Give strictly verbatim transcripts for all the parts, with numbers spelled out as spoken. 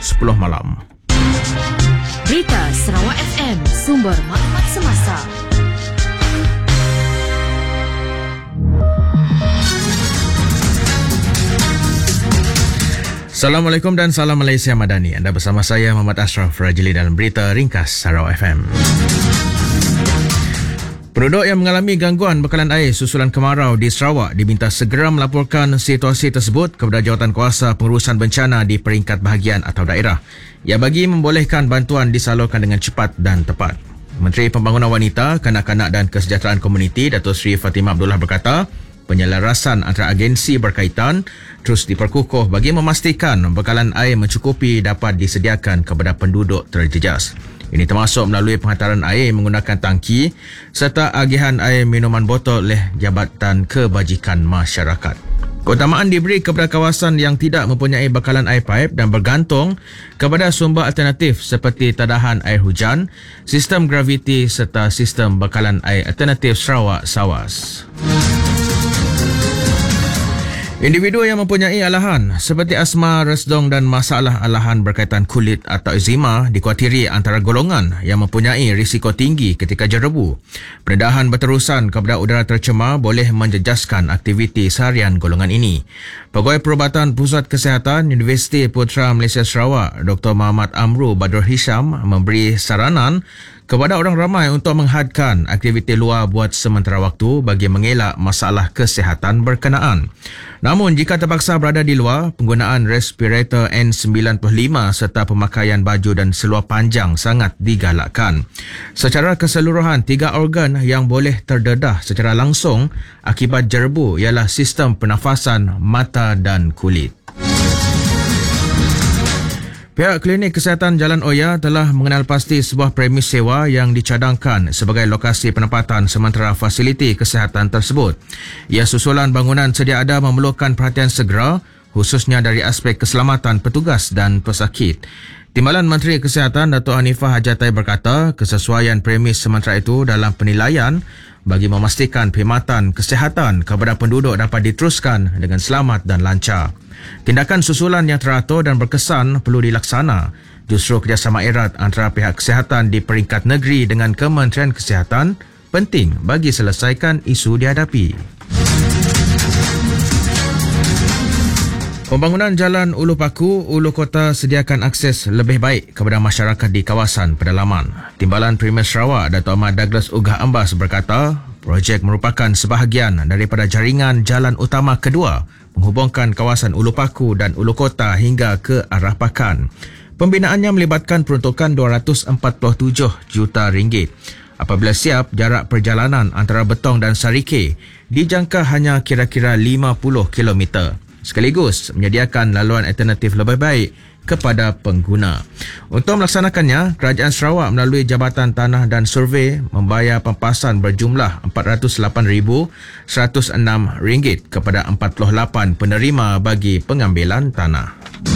sepuluh malam. Berita Sarawak F M, sumber maklumat semasa. Assalamualaikum dan salam Malaysia Madani. Anda bersama saya Muhammad Ashraf Rajili dalam Berita Ringkas Sarawak F M. Penduduk yang mengalami gangguan bekalan air susulan kemarau di Sarawak diminta segera melaporkan situasi tersebut kepada Jawatankuasa Pengurusan Bencana di peringkat bahagian atau daerah, ia bagi membolehkan bantuan disalurkan dengan cepat dan tepat. Menteri Pembangunan Wanita, Kanak-kanak dan Kesejahteraan Komuniti Datuk Seri Fatimah Abdullah berkata, penyelarasan antara agensi berkaitan terus diperkukuh bagi memastikan bekalan air mencukupi dapat disediakan kepada penduduk terjejas. Ini termasuk melalui penghantaran air menggunakan tangki serta agihan air minuman botol oleh Jabatan Kebajikan Masyarakat. Keutamaan diberi kepada kawasan yang tidak mempunyai bekalan air paip dan bergantung kepada sumber alternatif seperti tadahan air hujan, sistem graviti serta sistem bekalan air alternatif Sarawak SAWAS. Individu yang mempunyai alahan seperti asma, resdung dan masalah alahan berkaitan kulit atau eczema dikuatiri antara golongan yang mempunyai risiko tinggi ketika jerebu. Pendedahan berterusan kepada udara tercemar boleh menjejaskan aktiviti seharian golongan ini. Pegawai Perubatan Pusat Kesihatan Universiti Putra Malaysia Sarawak, Doktor Muhammad Amru Badrul Hisham memberi saranan kepada orang ramai untuk menghadkan aktiviti luar buat sementara waktu bagi mengelak masalah kesihatan berkenaan. Namun jika terpaksa berada di luar, penggunaan respirator N sembilan puluh lima serta pemakaian baju dan seluar panjang sangat digalakkan. Secara keseluruhan, tiga organ yang boleh terdedah secara langsung akibat jerebu ialah sistem pernafasan, mata dan kulit. Pihak Klinik Kesihatan Jalan Oya telah mengenal pasti sebuah premis sewa yang dicadangkan sebagai lokasi penempatan sementara fasiliti kesihatan tersebut. Ia susulan bangunan sedia ada memerlukan perhatian segera, khususnya dari aspek keselamatan petugas dan pesakit. Timbalan Menteri Kesihatan Datuk Hanifah Hajatai berkata, kesesuaian premis sementara itu dalam penilaian bagi memastikan perkhidmatan kesihatan kepada penduduk dapat diteruskan dengan selamat dan lancar. Tindakan susulan yang teratur dan berkesan perlu dilaksana. Justru kerjasama erat antara pihak kesihatan di peringkat negeri dengan Kementerian Kesihatan penting bagi selesaikan isu dihadapi. Pembangunan Jalan Ulu Paku, Ulu Kota sediakan akses lebih baik kepada masyarakat di kawasan pedalaman. Timbalan Premier Sarawak, Datuk Ahmad Douglas Ugah Ambas berkata, projek merupakan sebahagian daripada jaringan jalan utama kedua menghubungkan kawasan Ulu Paku dan Ulu Kota hingga ke arah Pakan. Pembinaannya melibatkan peruntukan dua ratus empat puluh tujuh juta ringgit. Apabila siap, jarak perjalanan antara Betong dan Sarike dijangka hanya kira-kira lima puluh kilometer. Sekaligus menyediakan laluan alternatif lebih baik kepada pengguna. Untuk melaksanakannya, Kerajaan Sarawak melalui Jabatan Tanah dan Survey membayar pempasan berjumlah empat ratus lapan ribu seratus enam ringgit kepada empat puluh lapan penerima bagi pengambilan tanah.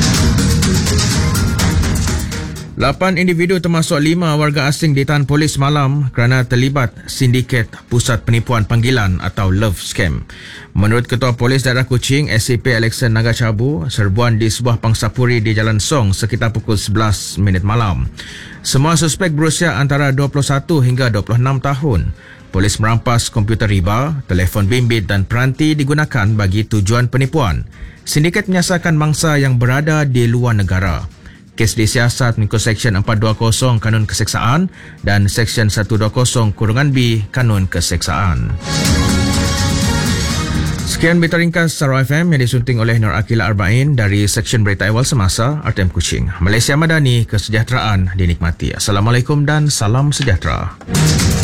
Lapan individu termasuk lima warga asing ditahan polis malam kerana terlibat sindiket pusat penipuan panggilan atau love scam. Menurut Ketua Polis Daerah Kuching, S C P Alexander Nagacabu, serbuan di sebuah pangsapuri di Jalan Song sekitar pukul sebelas minit malam. Semua suspek berusia antara dua puluh satu hingga dua puluh enam tahun. Polis merampas komputer riba, telefon bimbit dan peranti digunakan bagi tujuan penipuan. Sindiket menyasarkan mangsa yang berada di luar negara. Kes disiasat mengikut Seksyen empat dua kosong Kanun Keseksaan dan Seksyen seratus dua puluh kurungan B Kanun Keseksaan. Sekian berita ringkas Sarawak F M yang disunting oleh Nur Akila Arba'in dari Seksyen Berita Awal Semasa R T M Kuching. Malaysia Madani, kesejahteraan dinikmati. Assalamualaikum dan salam sejahtera.